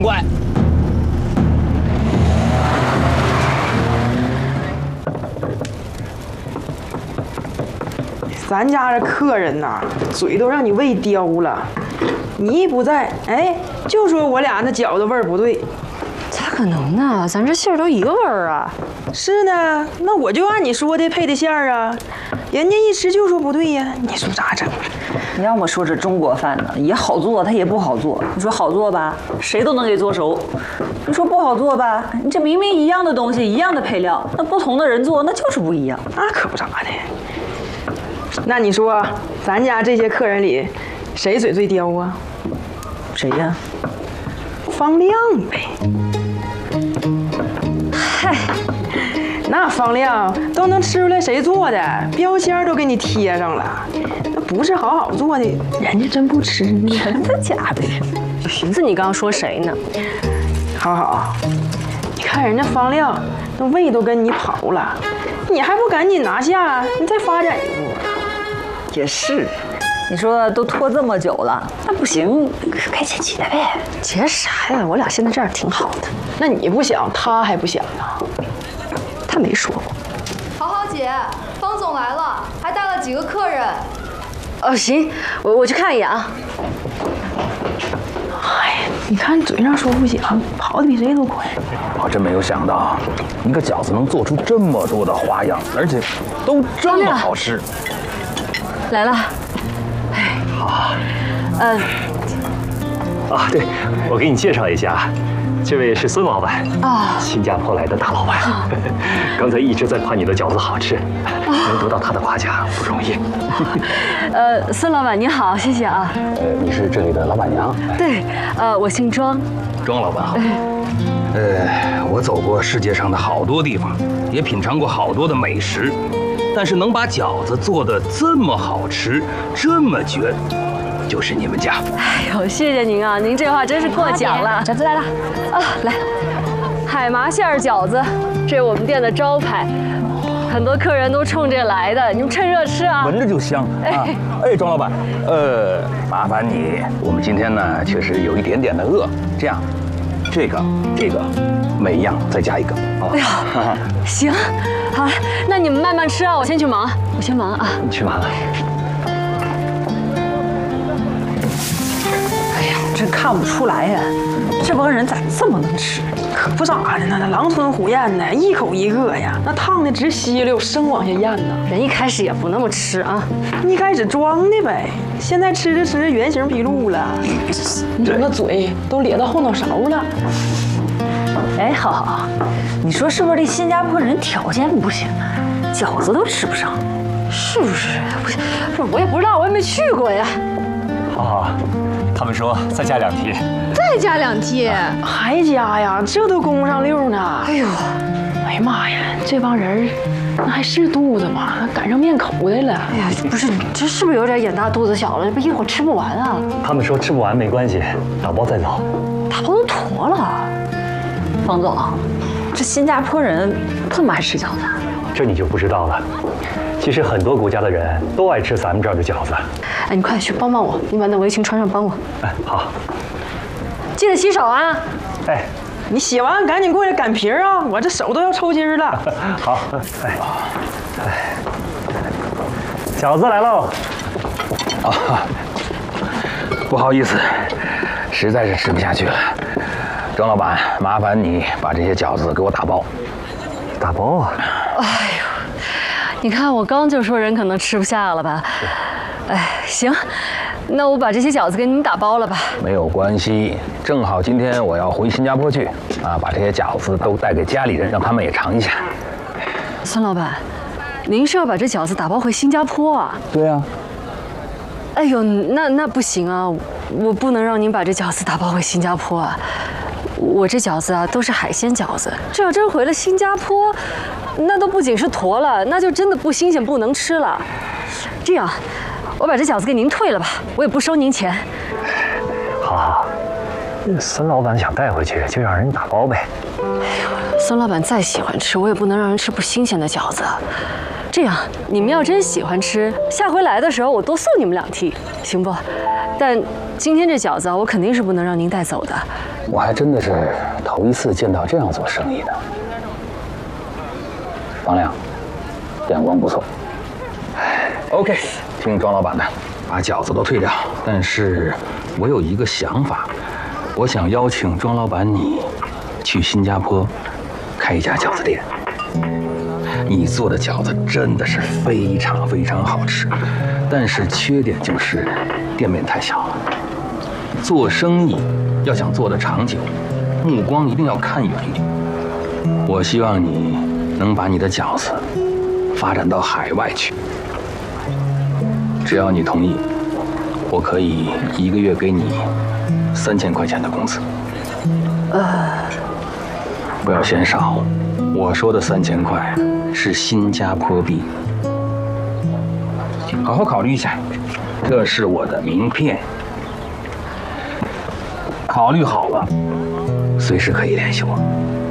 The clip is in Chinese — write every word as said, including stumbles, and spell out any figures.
乖。 咱家这客人呐，嘴都让你喂刁了。你一不在，哎，就说我俩那饺子味儿不对。 咋可能呢？咱这馅儿都一个味儿啊。 是呢，那我就按你说的配的馅儿啊。人家一吃就说不对呀，你说咋整？ 你要么说这中国饭呢，也好做，它也不好做。你说好做吧，谁都能给做熟；你说不好做吧，你这明明一样的东西，一样的配料，那不同的人做，那就是不一样。 那可不咋的。那你说，咱家这些客人里，谁嘴最刁啊？ 谁呀？ 方亮呗。嗨，那方亮都能吃出来谁做的，标签都给你贴上了。那不是好好做的，人家真不吃呢。 真的假的？寻思你刚刚说谁呢？ 好好，你看人家方亮，那胃都跟你跑了，你还不赶紧拿下？你再发展一步。 也是，你说都拖这么久了，那不行，该结结呗。 结啥呀？我俩现在这样挺好的。 那你不想，他还不想呢？ 他没说过。 好好姐，方总来了，还带了几个客人。 哦，行，我我去看一眼啊。 哎呀，你看嘴上说不想，跑得比谁都快。 我真没有想到，一个饺子能做出这么多的花样，而且都这么好吃。 来了，哎， 好， 嗯， 啊，对，我给你介绍一下，这位是孙老板啊，新加坡来的大老板。刚才一直在夸你的饺子好吃，能得到他的夸奖不容易。 呃，孙老板您好，谢谢啊。 呃，你是这里的老板娘？ 对，呃，我姓庄。 庄老板好。呃，我走过世界上的好多地方，也品尝过好多的美食。但是能把饺子做得这么好吃，这么绝，就是你们家。 哎呦，谢谢您啊，您这话真是过奖了。饺子来了，啊，来，海麻馅儿饺子，这是我们店的招牌，很多客人都冲这来的，你们趁热吃啊。 闻着就香啊！哎，庄老板，呃，麻烦你，我们今天呢确实有一点点的饿，这样，这个这个，每一样再加一个啊。 哎呀，行。好，那你们慢慢吃啊，我先去忙，我先忙啊。 你去忙了。 哎呀，真看不出来呀，这帮人咋这么能吃？ 可不咋的呢，那狼吞虎咽的，一口一个呀，那烫的直吸溜，生往下咽呢。 人一开始也不那么吃啊， 一开始装的呗，现在吃着吃着原形毕露了。你瞅那嘴都咧到后脑勺了。 哎，好好，你说是不是这新加坡人条件不行啊？饺子都吃不上， 是不是？不是，不是，我也不知道，我也没去过呀。 好好，他们说再加两屉。 再加两屉？ 还加呀？这都供不上六呢。哎呦，哎呀妈呀，这帮人那还是肚子吗？赶上面口袋了。 哎呀，不是，你这是不是有点眼大肚子小了？这不一会儿吃不完啊？ 他们说吃不完没关系，打包再走。 打包都坨了。 方总，这新加坡人这么爱吃饺子？ 这你就不知道了。其实很多国家的人都爱吃咱们这儿的饺子。 哎，你快去帮帮我，你把那围裙穿上，帮我。 哎，好。 记得洗手啊。 哎， 你洗完赶紧过来擀皮啊！我这手都要抽筋了。 好，哎，哎，饺子来喽。 啊，不好意思，实在是吃不下去了。庄老板，麻烦你把这些饺子给我打包。 打包啊？ 哎呦，你看我刚就说人可能吃不下了吧？哎，行，那我把这些饺子给你们打包了吧。 没有关系，正好今天我要回新加坡去，啊，把这些饺子都带给家里人，让他们也尝一下。 孙老板，您是要把这饺子打包回新加坡啊？ 对啊。 哎呦，那那不行啊，我不能让您把这饺子打包回新加坡啊。我这饺子啊都是海鲜饺子，这要真回了新加坡，那都不仅是坨了，那就真的不新鲜，不能吃了。这样，我把这饺子给您退了吧，我也不收您钱。 好好，孙老板想带回去，就让人打包呗。 哎呦，孙老板再喜欢吃，我也不能让人吃不新鲜的饺子。这样，你们要真喜欢吃，下回来的时候我多送你们两屉，行不？但今天这饺子啊，我肯定是不能让您带走的。 我还真的是头一次见到这样做生意的。方亮，眼光不错。OK， 听庄老板的，把饺子都退掉。但是我有一个想法，我想邀请庄老板你去新加坡开一家饺子店。你做的饺子真的是非常非常好吃，但是缺点就是店面太小了。做生意要想做得长久，目光一定要看远一点。我希望你能把你的饺子发展到海外去。只要你同意，我可以一个月给你三千块钱的工资。呃，不要嫌少，我说的三千块是新加坡币。好好考虑一下，这是我的名片。考虑好了，随时可以联系我。